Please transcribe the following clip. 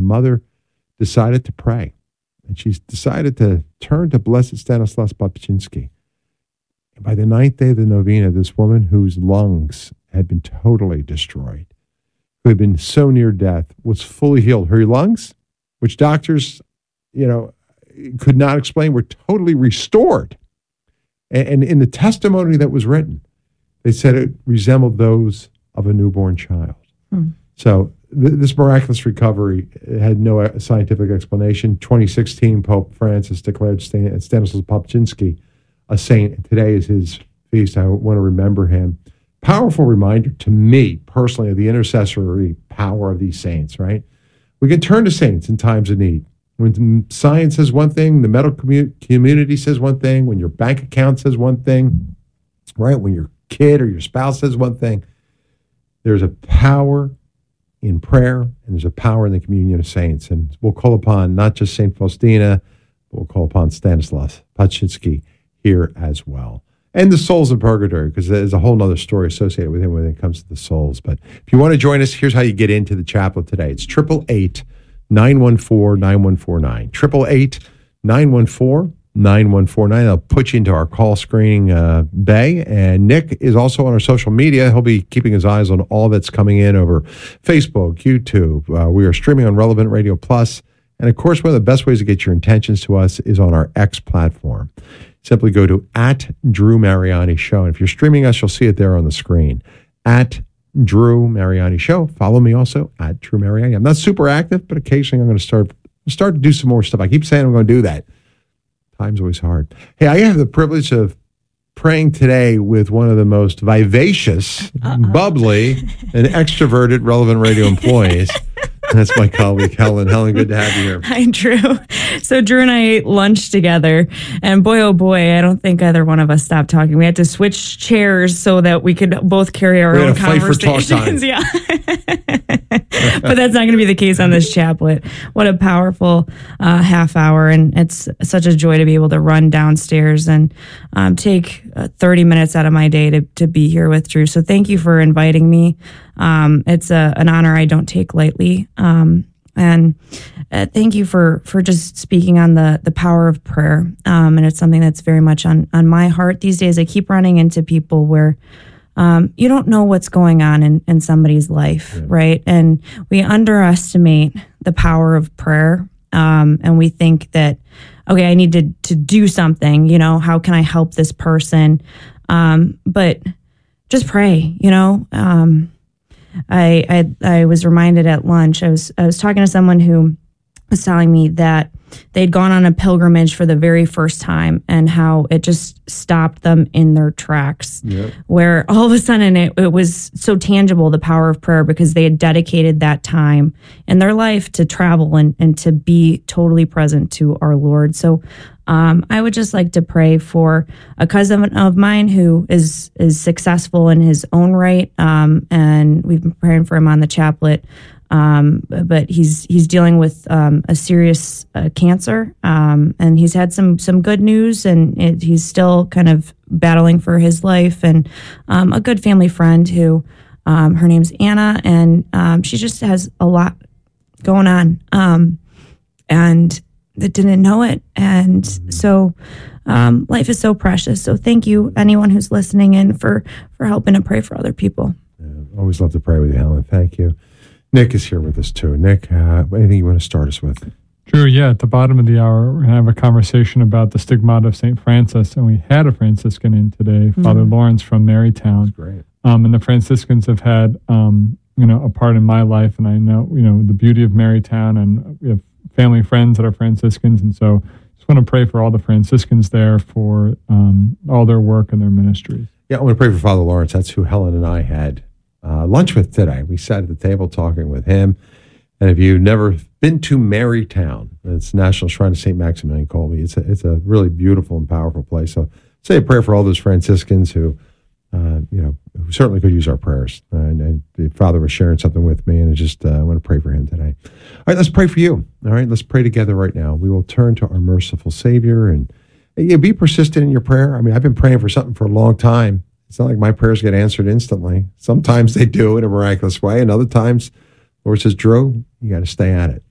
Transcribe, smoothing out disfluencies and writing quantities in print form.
mother decided to pray. And she's decided to turn to Blessed Stanislas Papczynski. And by the 9th day of the novena, this woman whose lungs had been totally destroyed, who had been so near death, was fully healed. Her lungs, which doctors, could not explain, were totally restored. And in the testimony that was written, they said it resembled those of a newborn child. So this miraculous recovery had no scientific explanation. 2016, Pope Francis declared Stanislaus Papczynski a saint, and today is his feast. I want to remember him. Powerful reminder to me personally of the intercessory power of these saints, right? We can turn to saints in times of need. When science says one thing, the medical community says one thing, when your bank account says one thing, right? When your kid or your spouse says one thing, there's a power in prayer, and there's a power in the communion of saints. And we'll call upon not just St. Faustina, but we'll call upon Stanislaus Papczynski here as well. And the souls of purgatory, because there's a whole other story associated with him when it comes to the souls. But if you want to join us, here's how you get into the chaplet today. It's 888-914-9149. 888-914-9149. I'll put you into our call screening bay. And Nick is also on our social media. He'll be keeping his eyes on all that's coming in over Facebook, YouTube. We are streaming on Relevant Radio Plus. And of course, one of the best ways to get your intentions to us is on our X platform. Simply go to @Drew Mariani Show. And if you're streaming us, you'll see it there on the screen. @Drew Mariani Show. Follow me also @Drew Mariani. I'm not super active, but occasionally I'm going to start to do some more stuff. I keep saying I'm going to do that. Time's always hard. Hey, I have the privilege of praying today with one of the most vivacious, bubbly, and extroverted Relevant Radio employees. That's my colleague, Helen. Helen, good to have you here. Hi, Drew. So Drew and I ate lunch together, and boy, oh boy, I don't think either one of us stopped talking. We had to switch chairs so that we could both carry our own conversations. Yeah. But that's not going to be the case on this chaplet. What a powerful half hour, and it's such a joy to be able to run downstairs and take 30 minutes out of my day to be here with Drew. So thank you for inviting me. It's an honor I don't take lightly. And thank you for just speaking on the power of prayer. And it's something that's very much on my heart these days. I keep running into people where you don't know what's going on in somebody's life, right? And we underestimate the power of prayer. And we think that, okay, I need to do something, how can I help this person? But just pray, I was reminded at lunch, I was talking to someone who was telling me that they'd gone on a pilgrimage for the very first time and how it just stopped them in their tracks, where all of a sudden it was so tangible, the power of prayer, because they had dedicated that time in their life to travel and to be totally present to our Lord. So I would just like to pray for a cousin of mine who is successful in his own right, and we've been praying for him on the chaplet. But he's dealing with a serious cancer, and he's had some good news, and he's still kind of battling for his life. And a good family friend who, her name's Anna, and she just has a lot going on, and that didn't know it. And so life is so precious. So thank you, anyone who's listening in, for helping to pray for other people. Always love to pray with you, Helen. Thank you. Nick is here with us too. Nick, anything you want to start us with? Drew, at the bottom of the hour, we're going to have a conversation about the stigmata of St. Francis, and we had a Franciscan in today, Father Lawrence from Marytown. That's great. And the Franciscans have had, a part in my life, and I know, the beauty of Marytown, and we have family friends that are Franciscans, and so just want to pray for all the Franciscans there for all their work and their ministries. Yeah, I want to pray for Father Lawrence. That's who Helen and I had lunch with today. We sat at the table talking with him. And if you've never been to Marytown, it's National Shrine of St. Maximilian Kolbe. It's a really beautiful and powerful place. So say a prayer for all those Franciscans who certainly could use our prayers. And the Father was sharing something with me, and I want to pray for him today. All right, let's pray for you. All right, let's pray together right now. We will turn to our merciful Savior, and be persistent in your prayer. I mean, I've been praying for something for a long time. It's not like my prayers get answered instantly. Sometimes they do in a miraculous way, and other times, the Lord says, Drew, you got to stay at it.